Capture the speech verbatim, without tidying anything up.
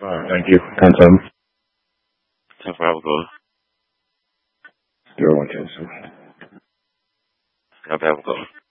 All right, thank you. Ten seven. ten five goal. Zero one ten seven. Have a goal.